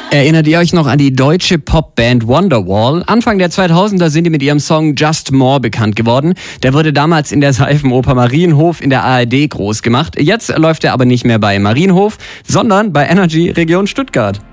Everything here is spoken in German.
Erinnert ihr euch noch an die deutsche Popband Wonderwall? Anfang der 2000er sind die mit ihrem Song Just More bekannt geworden. Der wurde damals in der Seifenoper Marienhof in der ARD groß gemacht. Jetzt läuft er aber nicht mehr bei Marienhof, sondern bei Energy Region Stuttgart.